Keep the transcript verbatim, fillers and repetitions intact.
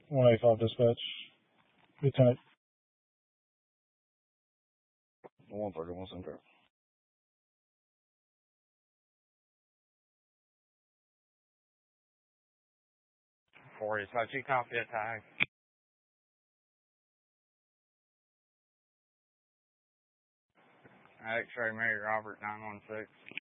one eighty-five dispatch. Lieutenant. one thirty-one Center. forty, so you copy a tag. X-ray Mary Robert nine one six.